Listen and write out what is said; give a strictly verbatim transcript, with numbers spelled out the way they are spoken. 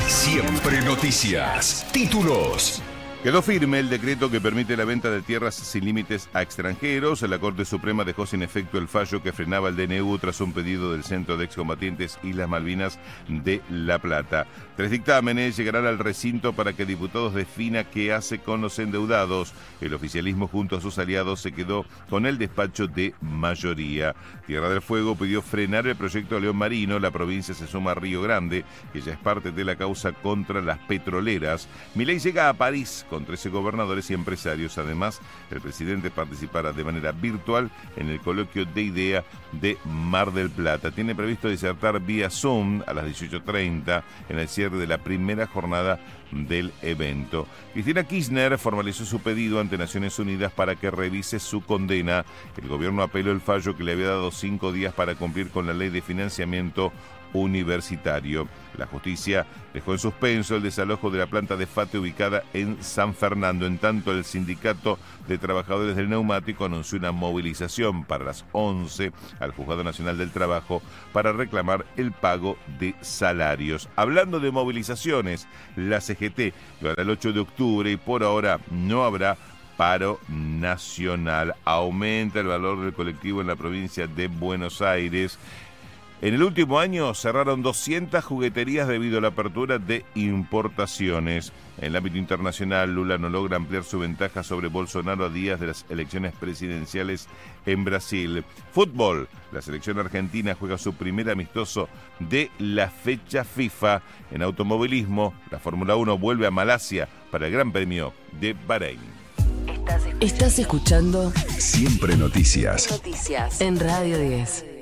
Siempre Noticias. Títulos. Quedó firme el decreto que permite la venta de tierras sin límites a extranjeros. La Corte Suprema dejó sin efecto el fallo que frenaba el D N U tras un pedido del Centro de Excombatientes Islas Malvinas de La Plata. Tres dictámenes llegarán al recinto para que diputados defina qué hace con los endeudados. El oficialismo junto a sus aliados se quedó con el despacho de mayoría. Tierra del Fuego pidió frenar el proyecto León Marino. La provincia se suma a Río Grande, que ya es parte de la causa contra las petroleras. Milei llega a París con trece gobernadores y empresarios. Además, el presidente participará de manera virtual en el coloquio de IDEA de Mar del Plata. Tiene previsto disertar vía Zoom a las dieciocho treinta en el cierre de la primera jornada del evento. Cristina Kirchner formalizó su pedido ante Naciones Unidas para que revise su condena. El gobierno apeló el fallo que le había dado cinco días para cumplir con la ley de financiamiento universitario. La justicia dejó en suspenso el desalojo de la planta de Fate ubicada en San Fernando. En tanto, el sindicato de trabajadores del neumático anunció una movilización para las once al Juzgado Nacional del Trabajo para reclamar el pago de salarios. Hablando de movilizaciones, la C G T lo hará el ocho de octubre y por ahora no habrá paro nacional. Aumenta el valor del colectivo en la provincia de Buenos Aires. En el último año cerraron doscientas jugueterías debido a la apertura de importaciones. En el ámbito internacional, Lula no logra ampliar su ventaja sobre Bolsonaro a días de las elecciones presidenciales en Brasil. Fútbol. La selección argentina juega su primer amistoso de la fecha FIFA. En automovilismo, la Fórmula uno vuelve a Malasia para el Gran Premio de Bahrein. Estás escuchando Siempre Noticias. Noticias en Radio diez.